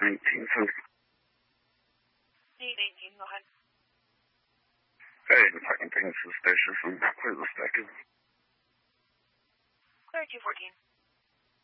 19, so. 19, go ahead. Hey, the fucking thing is suspicious and quite suspected. Clear 214.